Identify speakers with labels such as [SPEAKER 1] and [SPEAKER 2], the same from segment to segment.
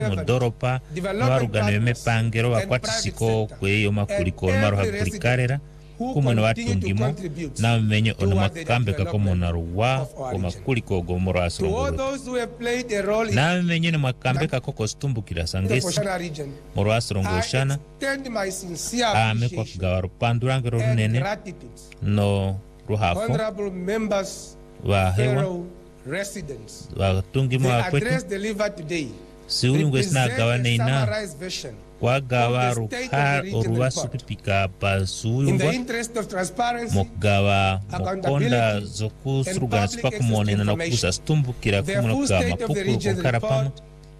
[SPEAKER 1] mudoropa n'abarugano b'emipangiro bakwatisiko kweyo makuliko maruha kulikarera kumwene watungimo namenye ono makambe kakomona ruwa makuliko gomoro asrongo namenye no makambe kakoko stumbukira sangesi moro asrongo shana ame kwa kugawa rupandura ngero runene no ruhafo wa hewa wa tungimo wa kwetu siuli ngwesina gawa neina kwa gawa ruwa supipika pa suuyungwa mogawa mokonda zoku surugana sipa kumonena na kusa stumbukira kumuna kugawa mapukuru kukarapamu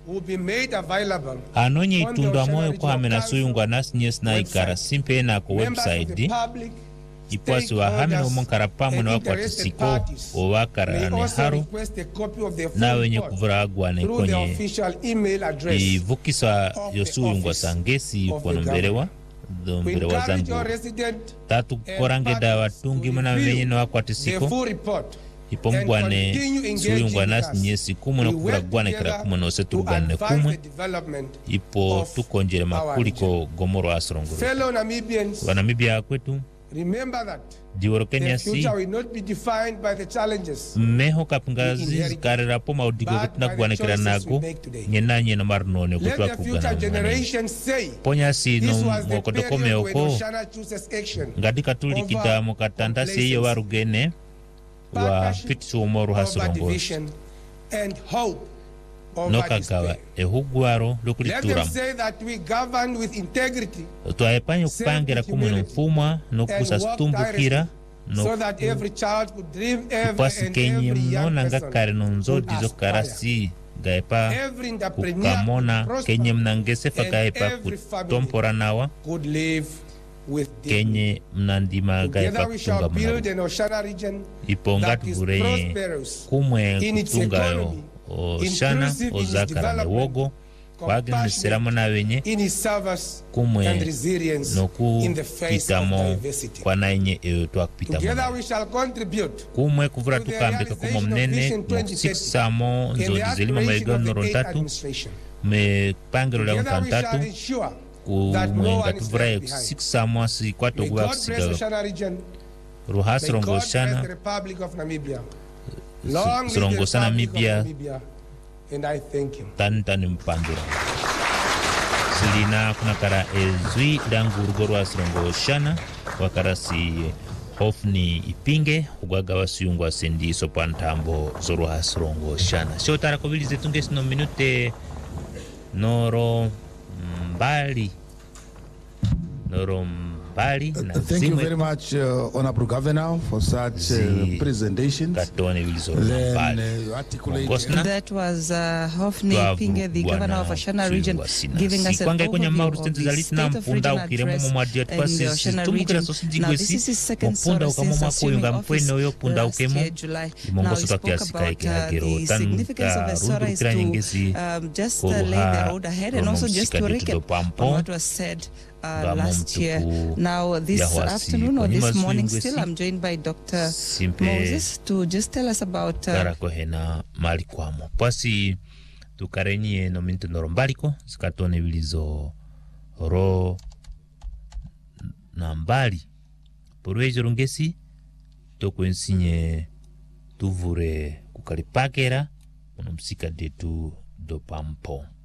[SPEAKER 1] anonye itundu amoyo kwa hamena suuyungwa nasi nyesi na ikara simpe na kwa website ipwasi wa hamena umonkarapamu na wakwatisiko owakara ne haru na wenye kuvuragwa na ikonye ivukisa yosuuyungwa sangesi kwa mberewa zangu tatu korange da watungi muna wenye na wakwatisiko ipomgwane suuyungwa nasi nyesi kumu na kuvuragwa na kira kumu na oseturugane kumu ipo tukonjere makuliko gomoro asronguru wa Namibia kwetu.
[SPEAKER 2] Remember that
[SPEAKER 1] the
[SPEAKER 2] future will not be defined by the challenges.
[SPEAKER 1] Meho kapngazi karera poma udigo kutna kuanekera nago nyenanye no marnone kutwa kugana ponya si no mokodokome oko ngadi katuli kida mokatanda se yo warugene wa fitsu moru hasrongo
[SPEAKER 2] and hope
[SPEAKER 1] nokagawa ehugwaro lokulitura twaepanyo kupangira kumwe mfumwa nokusa stumbukira
[SPEAKER 2] so that every child could dream
[SPEAKER 1] pasi kenye mnona ngakare nonzodi zokarasi gaepa kukamona kenye mnangesefa gaepa kutompora nawa kenye mnandima gaepa kutunga mna ipongatu burenye kumwe kutungayo Oshana ozakara newogo wagene seramo na wenye kumwe noku pitamo kwa naenye ewe pitamo kumwe kuvura tukambeka kumo mnene msiksamo nzo dizelima maigano norontatu me pangero la untantatu kumwe ngatuvura siksamo asi kwato guwa kusigawa ruhasrongo Oshana Sorongo sana Namibia
[SPEAKER 2] and I thank him.
[SPEAKER 1] Tantani mpandura silina kuna kara ezui dangu rugoro wa Sorongo Oshana wakarasi hofni ipinge ugwaga wasiyungwa sendi sopantambo zoru ha Sorongo Oshana shotara kobilize tungesi no minute noro mbali
[SPEAKER 3] Thank you very much, Honorable Governor, for such presentation.
[SPEAKER 4] That was Hofni Pinge, the governor of Oshana region, giving us an overview of the state of regional affairs in the Oshana region. Now, this is his second sort of since assuming office last year, July. Now, he spoke about the significance of the SORA is to just lay the road ahead and also just to recap on what was said last year. Now, this afternoon or this morning still, I'm joined by Dr. Moses to just tell us about
[SPEAKER 1] Karakohena Malikwamo. Pasi tukarenye no mintu norombaliko skatone bilizo ro na mbali porwejo rungesi tokwensinye tuvure kukalipakera onomsika detu do pampo.